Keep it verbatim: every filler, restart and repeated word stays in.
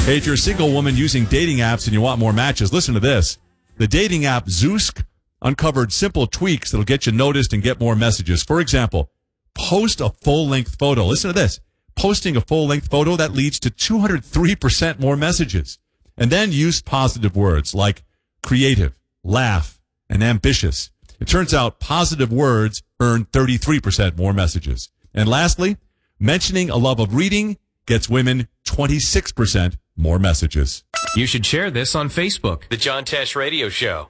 Hey, if you're a single woman using dating apps and you want more matches, listen to this. The dating app Zoosk uncovered simple tweaks that'll get you noticed and get more messages. For example, post a full-length photo. Listen to this. Posting a full-length photo, that leads to two hundred three percent more messages. And then use positive words like creative, laugh, and ambitious. It turns out positive words earn thirty-three percent more messages. And lastly, mentioning a love of reading gets women twenty-six percent more messages. You should share this on Facebook. The John Tesh Radio Show.